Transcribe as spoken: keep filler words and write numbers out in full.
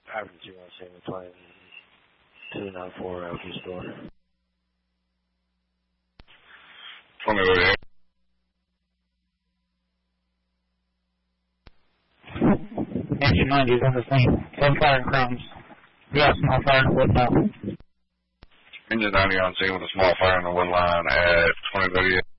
Avenue two one seven twenty two nine four L P store. twenty thirty-eight. Engine ninety is on the scene. Ten fire crimes. We got a small fire in the wood now. Engine ninety on scene with a small fire in the wood line at twenty thirty-eight.